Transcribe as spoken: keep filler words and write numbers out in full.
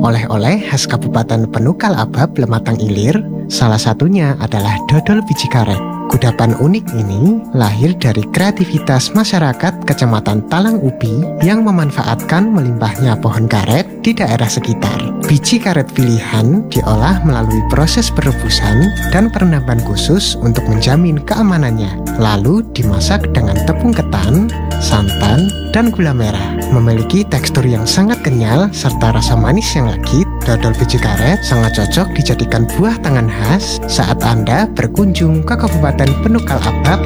Oleh-oleh khas Kabupaten Penukal Abab Lematang Ilir, salah satunya adalah dodol biji karet. Kudapan unik ini lahir dari kreativitas masyarakat Kecamatan Talang Ubi yang memanfaatkan melimpahnya pohon karet di daerah sekitar. Biji karet pilihan diolah melalui proses perebusan dan perendaman khusus untuk menjamin keamanannya. Lalu dimasak dengan tepung ketan, santan, dan gula merah. Memiliki tekstur yang sangat kenyal serta rasa manis yang legit, dodol biji karet sangat cocok dijadikan buah tangan khas saat Anda berkunjung ke Kabupaten Penukal Abab